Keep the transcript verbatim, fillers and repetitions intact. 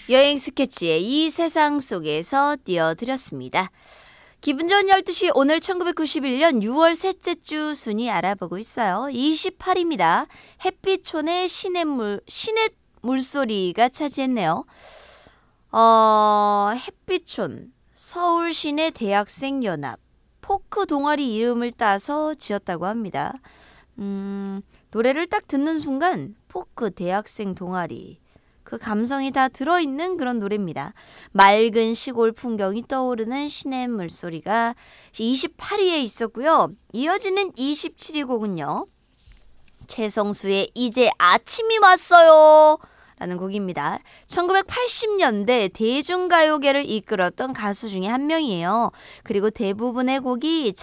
여행 스케치의 이 세상 속에서 띄워드렸습니다. 기분 좋은 열두 시 오늘 천구백구십일 년 유월 셋째 주 순위 알아보고 있어요. 이십팔 위입니다. 햇빛촌의 시냇물, 시냇 물소리가 차지했네요. 어, 햇빛촌, 서울시내 대학생연합, 포크 동아리 이름을 따서 지었다고 합니다. 음, 노래를 딱 듣는 순간 포크 대학생 동아리, 그 감성이 다 들어있는 그런 노래입니다. 맑은 시골 풍경이 떠오르는 시냇 물소리가 이십팔 위에 있었고요. 이어지는 이십칠 위 곡은요. 최성수의 이제 아침이 왔어요 라는 곡입니다. 천구백팔십 년대 대중가요계를 이끌었던 가수 중에 한 명이에요. 그리고 대부분의 곡이